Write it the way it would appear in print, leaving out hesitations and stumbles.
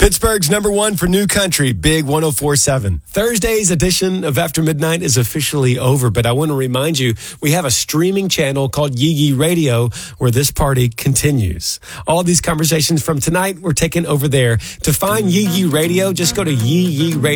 Pittsburgh's number one for new country, Big 104.7. Thursday's edition of After Midnight is officially over, but I want to remind you, we have a streaming channel called Yee Yee Radio where this party continues. All these conversations from tonight were taken over there. To find Yee Yee Radio, just go to Yee Yee Radio.